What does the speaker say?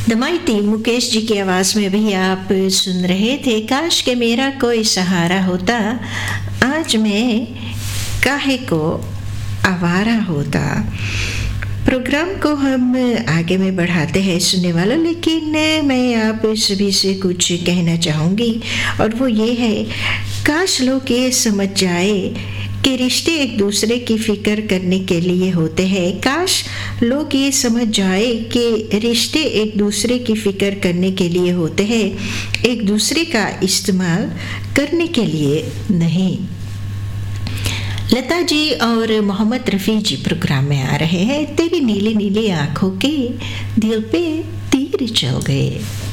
दमाइती मुकेश जी की आवाज़ में भी आप सुन रहे थे काश के मेरा कोई सहारा होता, आज मैं काहे को आवारा होता। प्रोग्राम को हम आगे में बढ़ाते हैं सुनने वालों, लेकिन मैं आप सभी से कुछ कहना चाहूँगी और वो ये है, काश लोग ये समझ जाए कि रिश्ते एक दूसरे की फिक्र करने के लिए होते हैं। काश लोग ये समझ जाए कि रिश्ते एक दूसरे की फिक्र करने के लिए होते हैं, एक दूसरे का इस्तेमाल करने के लिए नहीं। लता जी और मोहम्मद रफ़ी जी प्रोग्राम में आ रहे हैं। तेरी नीली नीली आंखों के दिल पे तीर चल गए।